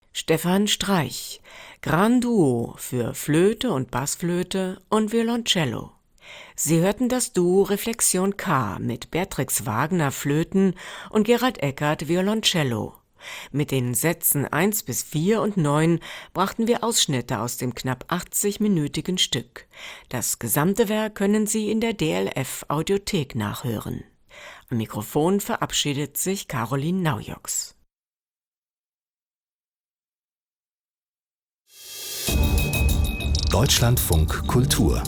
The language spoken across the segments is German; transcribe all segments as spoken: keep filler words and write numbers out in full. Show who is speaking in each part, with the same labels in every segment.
Speaker 1: Stefan Streich, Grand Duo für Flöte und Bassflöte und Violoncello. Sie hörten das Duo Reflexion K mit Beatrix Wagner Flöten und Gerald Eckert Violoncello. Mit den Sätzen eins bis vier und neun brachten wir Ausschnitte aus dem knapp achtzig-minütigen Stück. Das gesamte Werk können Sie in der D L F Audiothek nachhören. Am Mikrofon verabschiedet sich Caroline Naujoks.
Speaker 2: Deutschlandfunk Kultur.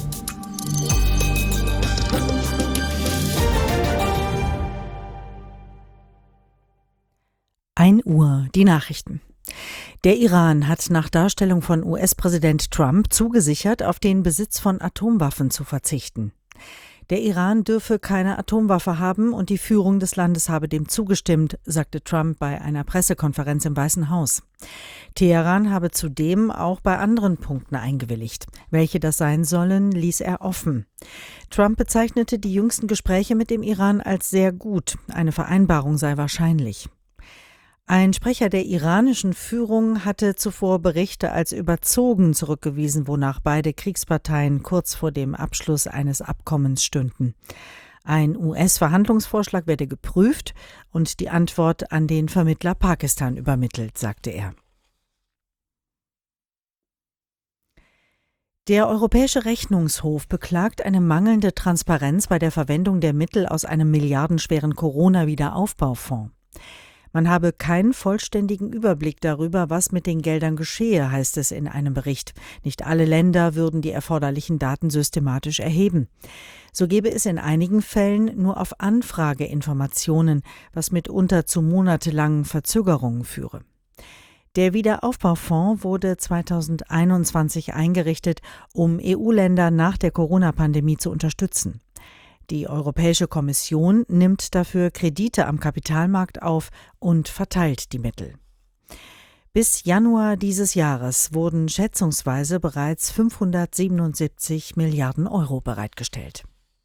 Speaker 3: ein Uhr, die Nachrichten. Der Iran hat nach Darstellung von U S-Präsident Trump zugesichert, auf den Besitz von Atomwaffen zu verzichten. Der Iran dürfe keine Atomwaffe haben und die Führung des Landes habe dem zugestimmt, sagte Trump bei einer Pressekonferenz im Weißen Haus. Teheran habe zudem auch bei anderen Punkten eingewilligt. Welche das sein sollen, ließ er offen. Trump bezeichnete die jüngsten Gespräche mit dem Iran als sehr gut. Eine Vereinbarung sei wahrscheinlich. Ein Sprecher der iranischen Führung hatte zuvor Berichte als überzogen zurückgewiesen, wonach beide Kriegsparteien kurz vor dem Abschluss eines Abkommens stünden. Ein U S-Verhandlungsvorschlag werde geprüft und die Antwort an den Vermittler Pakistan übermittelt, sagte er. Der Europäische Rechnungshof beklagt eine mangelnde Transparenz bei der Verwendung der Mittel aus einem milliardenschweren Corona-Wiederaufbaufonds. Man habe keinen vollständigen Überblick darüber, was mit den Geldern geschehe, heißt es in einem Bericht. Nicht alle Länder würden die erforderlichen Daten systematisch erheben. So gebe es in einigen Fällen nur auf Anfrage Informationen, was mitunter zu monatelangen Verzögerungen führe. Der Wiederaufbaufonds wurde zweitausendeinundzwanzig eingerichtet, um E U-Länder nach der Corona-Pandemie zu unterstützen. Die Europäische Kommission nimmt dafür Kredite am Kapitalmarkt auf und verteilt die Mittel. Bis Januar dieses Jahres wurden schätzungsweise bereits fünfhundertsiebenundsiebzig Milliarden Euro bereitgestellt.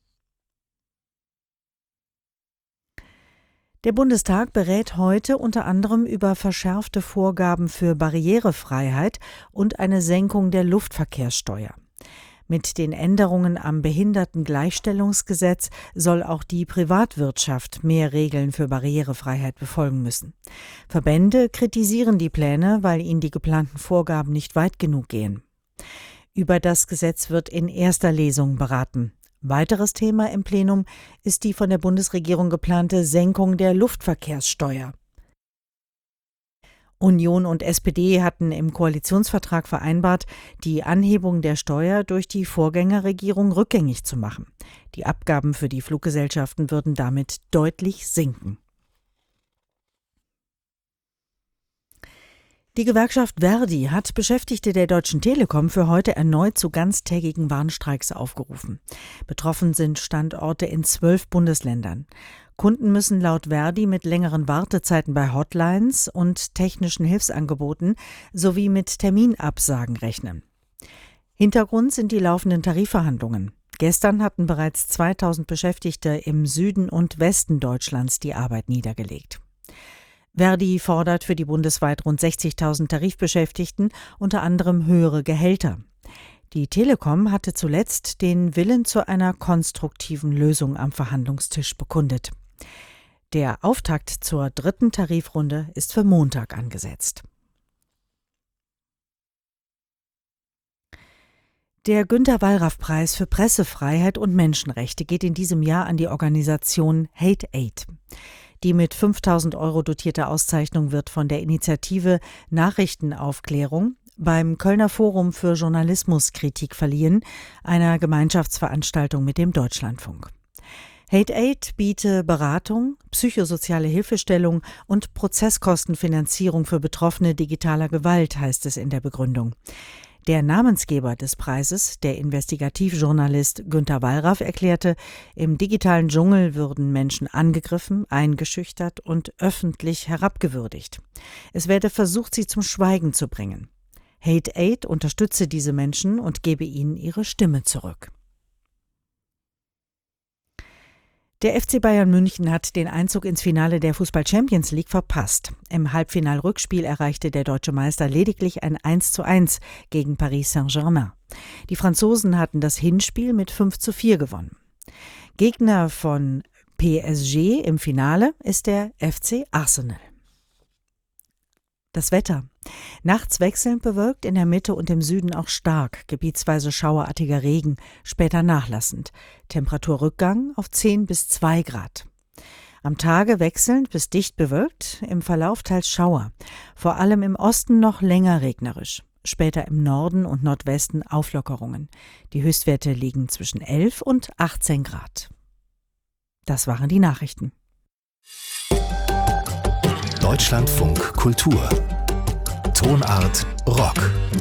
Speaker 3: Der Bundestag berät heute unter anderem über verschärfte Vorgaben für Barrierefreiheit und eine Senkung der Luftverkehrssteuer. Mit den Änderungen am Behindertengleichstellungsgesetz soll auch die Privatwirtschaft mehr Regeln für Barrierefreiheit befolgen müssen. Verbände kritisieren die Pläne, weil ihnen die geplanten Vorgaben nicht weit genug gehen. Über das Gesetz wird in erster Lesung beraten. Weiteres Thema im Plenum ist die von der Bundesregierung geplante Senkung der Luftverkehrssteuer. Union und S P D hatten im Koalitionsvertrag vereinbart, die Anhebung der Steuer durch die Vorgängerregierung rückgängig zu machen. Die Abgaben für die Fluggesellschaften würden damit deutlich sinken. Die Gewerkschaft Verdi hat Beschäftigte der Deutschen Telekom für heute erneut zu ganztägigen Warnstreiks aufgerufen. Betroffen sind Standorte in zwölf Bundesländern. Kunden müssen laut Verdi mit längeren Wartezeiten bei Hotlines und technischen Hilfsangeboten sowie mit Terminabsagen rechnen. Hintergrund sind die laufenden Tarifverhandlungen. Gestern hatten bereits zweitausend Beschäftigte im Süden und Westen Deutschlands die Arbeit niedergelegt. Verdi fordert für die bundesweit rund sechzigtausend Tarifbeschäftigten unter anderem höhere Gehälter. Die Telekom hatte zuletzt den Willen zu einer konstruktiven Lösung am Verhandlungstisch bekundet. Der Auftakt zur dritten Tarifrunde ist für Montag angesetzt. Der Günter-Wallraff-Preis für Pressefreiheit und Menschenrechte geht in diesem Jahr an die Organisation Hate Aid. Die mit fünftausend Euro dotierte Auszeichnung wird von der Initiative Nachrichtenaufklärung beim Kölner Forum für Journalismuskritik verliehen, einer Gemeinschaftsveranstaltung mit dem Deutschlandfunk. Hate Aid biete Beratung, psychosoziale Hilfestellung und Prozesskostenfinanzierung für Betroffene digitaler Gewalt, heißt es in der Begründung. Der Namensgeber des Preises, der Investigativjournalist Günter Wallraff, erklärte, im digitalen Dschungel würden Menschen angegriffen, eingeschüchtert und öffentlich herabgewürdigt. Es werde versucht, sie zum Schweigen zu bringen. Hate Aid unterstütze diese Menschen und gebe ihnen ihre Stimme zurück. Der F C Bayern München hat den Einzug ins Finale der Fußball-Champions League verpasst. Im Halbfinal-Rückspiel erreichte der deutsche Meister lediglich ein eins zu eins gegen Paris Saint-Germain. Die Franzosen hatten das Hinspiel mit fünf zu vier gewonnen. Gegner von P S G im Finale ist der F C Arsenal. Das Wetter. Nachts wechselnd bewölkt, in der Mitte und im Süden auch stark, gebietsweise schauerartiger Regen, später nachlassend. Temperaturrückgang auf zehn bis zwei Grad. Am Tage wechselnd bis dicht bewölkt, im Verlauf teils Schauer. Vor allem im Osten noch länger regnerisch. Später im Norden und Nordwesten Auflockerungen. Die Höchstwerte liegen zwischen elf und achtzehn Grad. Das waren die Nachrichten.
Speaker 2: Deutschlandfunk Kultur. Tonart Rock.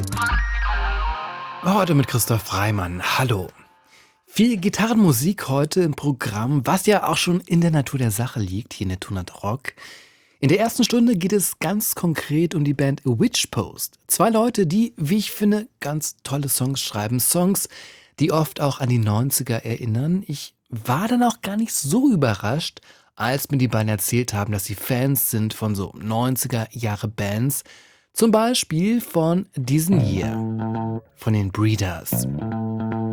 Speaker 4: Heute mit Christoph Reimann. Hallo. Viel Gitarrenmusik heute im Programm, was ja auch schon in der Natur der Sache liegt, hier in der Tonart Rock. In der ersten Stunde geht es ganz konkret um die Band Witchpost. Zwei Leute, die, wie ich finde, ganz tolle Songs schreiben. Songs, die oft auch an die neunziger erinnern. Ich war dann auch gar nicht so überrascht, als mir die beiden erzählt haben, dass sie Fans sind von so neunziger-Jahre-Bands. Zum Beispiel von diesen hier, von den Breeders.